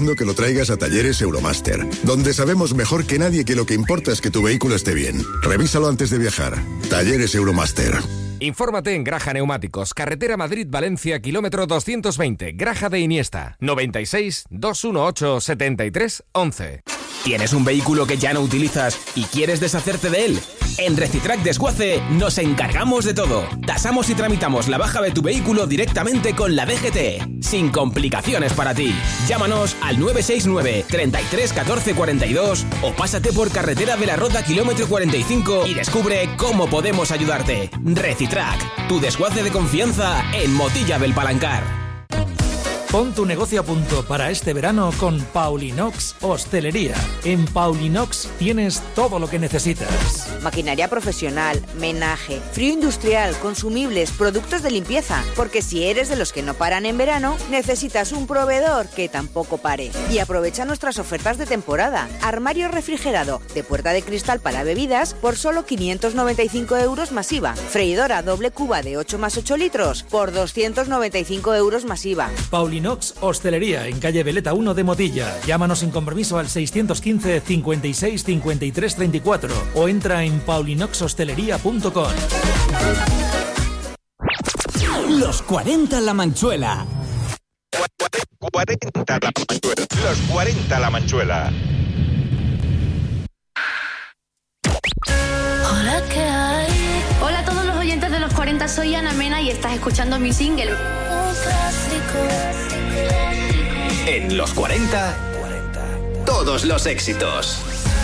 deseando que lo traigas a Talleres Euromaster, donde sabemos mejor que nadie que lo que importa es que tu vehículo esté bien. Revísalo antes de viajar. Talleres Euromaster. Infórmate en Graja Neumáticos, carretera Madrid-Valencia, kilómetro 220, Graja de Iniesta, 96 218 73 11. ¿Tienes un vehículo que ya no utilizas y quieres deshacerte de él? En Recitrac Desguace nos encargamos de todo. Tasamos y tramitamos la baja de tu vehículo directamente con la DGT, sin complicaciones para ti. Llámanos al 969 33 14 42 o pásate por carretera de la Roda kilómetro 45 y descubre cómo podemos ayudarte. Recitrac, tu desguace de confianza en Motilla del Palancar. Pon tu negocio a punto para este verano con Paulinox Hostelería. En Paulinox tienes todo lo que necesitas. Maquinaria profesional, menaje, frío industrial, consumibles, productos de limpieza. Porque si eres de los que no paran en verano, necesitas un proveedor que tampoco pare. Y aprovecha nuestras ofertas de temporada. Armario refrigerado de puerta de cristal para bebidas por solo 595 euros masiva. Freidora doble cuba de 8 más 8 litros por 295 euros masiva. Paulinox Hostelería en calle Veleta 1 de Motilla. Llámanos sin compromiso al 615 56 53 34 o entra en paulinoxhostelería.com. Los 40 La Manchuela. 40 La Manchuela. Los 40 La Manchuela. Hola, ¿qué hay? Hola a todos los oyentes de los 40, soy Ana Mena y estás escuchando mi single. Un clásico. En los 40, todos los éxitos.